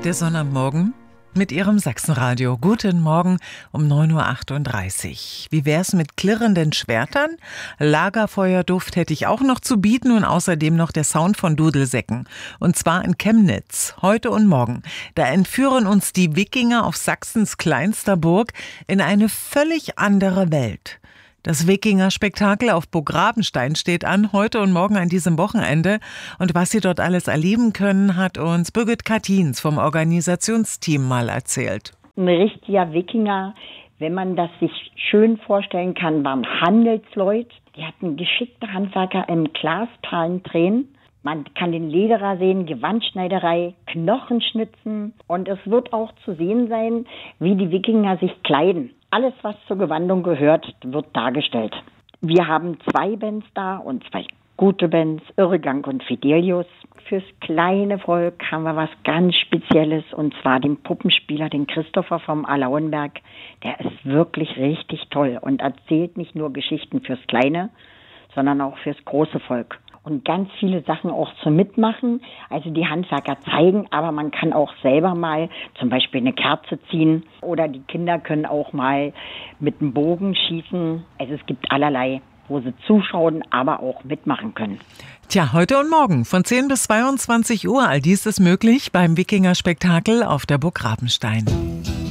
Der Sonnabendmorgen mit Ihrem Sachsenradio. Guten Morgen um 9.38 Uhr. Wie wär's mit klirrenden Schwertern? Lagerfeuerduft hätte ich auch noch zu bieten und außerdem noch der Sound von Dudelsäcken. Und zwar in Chemnitz, heute und morgen. Da entführen uns die Wikinger auf Sachsens kleinster Burg in eine völlig andere Welt. Das Wikinger-Spektakel auf Burg Rabenstein steht an, heute und morgen an diesem Wochenende. Und was Sie dort alles erleben können, hat uns Birgit Kattins vom Organisationsteam mal erzählt. Ein richtiger Wikinger, wenn man das sich schön vorstellen kann, waren Handelsleute. Die hatten geschickte Handwerker im Glasperlen drehen. Man kann den Lederer sehen, Gewandschneiderei, Knochenschnitzen. Und es wird auch zu sehen sein, wie die Wikinger sich kleiden. Alles, was zur Gewandung gehört, wird dargestellt. Wir haben 2 Bands da und 2 gute Bands, Irrgang und Fidelius. Fürs kleine Volk haben wir was ganz Spezielles und zwar den Puppenspieler, den Christopher vom Alauenberg. Der ist wirklich richtig toll und erzählt nicht nur Geschichten fürs kleine, sondern auch fürs große Volk. Und ganz viele Sachen auch zum Mitmachen. Also die Handwerker zeigen, aber man kann auch selber mal zum Beispiel eine Kerze ziehen. Oder die Kinder können auch mal mit dem Bogen schießen. Also es gibt allerlei, wo sie zuschauen, aber auch mitmachen können. Tja, heute und morgen von 10 bis 22 Uhr. All dies ist möglich beim Wikinger-Spektakel auf der Burg Rabenstein.